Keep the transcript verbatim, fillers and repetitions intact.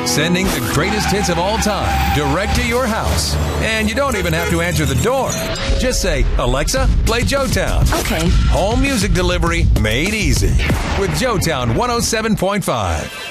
Sending the greatest hits of all time direct to your house. And you don't even have to answer the door. Just say, Alexa, play Joetown. Okay. Home music delivery made easy with Joetown one oh seven point five.